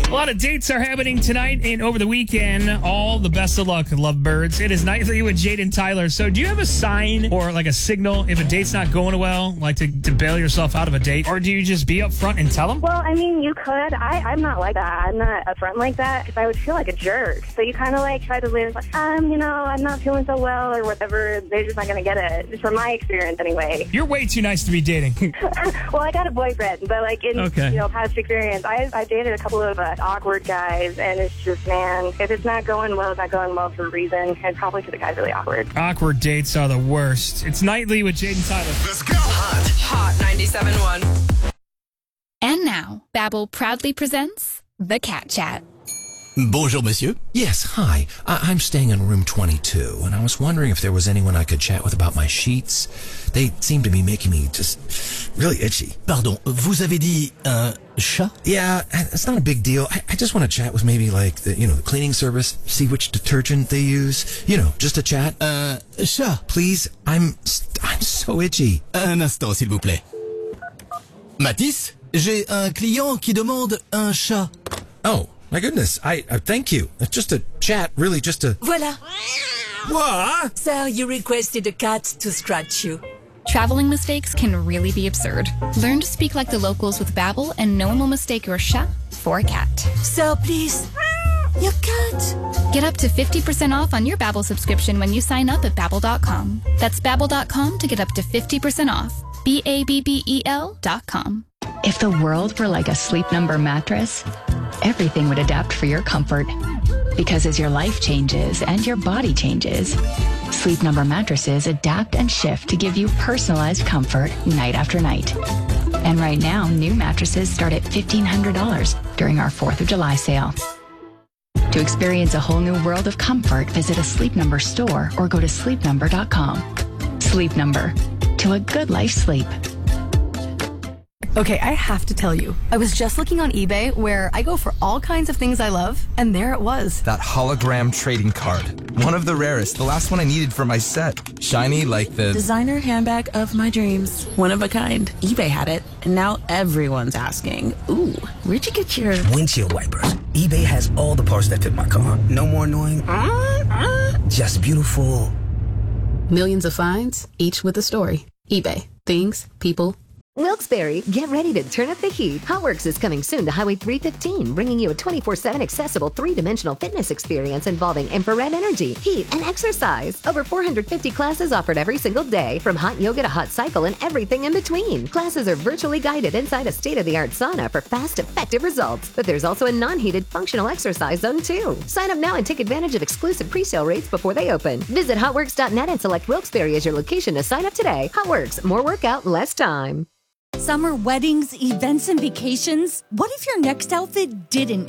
A lot of dates are happening tonight and over the weekend. All the best of luck, lovebirds. It is Nightly with Jade and Tyler. So do you have a sign or like a signal if a date's not going well, like to bail yourself out of a date? Or do you just be up front and tell them? Well, I mean, you could. I'm not like that. I'm not upfront like that because I would feel like a jerk. So you kind of like try to live like, I'm not feeling so well or whatever. They're just not going to get it. Just from my experience anyway. You're way too nice to be dating. Well, I got a boyfriend, but like in past experience, I dated a couple of awkward guys, and it's just, man, if it's not going well, it's not going well for a reason, and probably because the guy's really awkward. Awkward dates are the worst. It's Nightly with Jade and Tyler. Let's go. Hot 97.1. And now, Babbel proudly presents The Cat Chat. Bonjour, monsieur. Yes, hi. I'm staying in room 22, and I was wondering if there was anyone I could chat with about my sheets. They seem to be making me just really itchy. Pardon, vous avez dit un chat? Yeah, it's not a big deal. I just want to chat with maybe like the cleaning service, see which detergent they use. Just a chat. Chat. Please, I'm so itchy. Un instant, s'il vous plaît. Mathis, j'ai un client qui demande un chat. Oh. My goodness, I thank you. It's just a chat, really just a... Voilà. What? Sir, you requested a cat to scratch you. Traveling mistakes can really be absurd. Learn to speak like the locals with Babbel, and no one will mistake your chat for a cat. Sir, please. Your cat. Get up to 50% off on your Babbel subscription when you sign up at Babbel.com. That's Babbel.com to get up to 50% off. Babbel.com. If the world were like a Sleep Number mattress, everything would adapt for your comfort. Because as your life changes and your body changes, Sleep Number mattresses adapt and shift to give you personalized comfort night after night. And right now, new mattresses start at $1,500 during our 4th of July sale. To experience a whole new world of comfort, visit a Sleep Number store or go to sleepnumber.com. Sleep Number. To a good life sleep. Okay, I have to tell you, I was just looking on eBay where I go for all kinds of things I love, and there it was. That hologram trading card. One of the rarest, the last one I needed for my set. Shiny like the... designer handbag of my dreams. One of a kind. eBay had it, and now everyone's asking, ooh, where'd you get your... windshield wipers. eBay has all the parts that fit my car. No more annoying, just beautiful. Millions of finds, each with a story. eBay. Things, people, Wilkes-Barre, get ready to turn up the heat. HotWorks is coming soon to Highway 315, bringing you a 24/7 accessible three-dimensional fitness experience involving infrared energy, heat, and exercise. Over 450 classes offered every single day, from hot yoga to hot cycle and everything in between. Classes are virtually guided inside a state-of-the-art sauna for fast, effective results. But there's also a non-heated functional exercise zone too. Sign up now and take advantage of exclusive pre-sale rates before they open. Visit hotworks.net and select Wilkes-Barre as your location to sign up today. HotWorks, more workout, less time. Summer weddings, events, and vacations? What if your next outfit didn't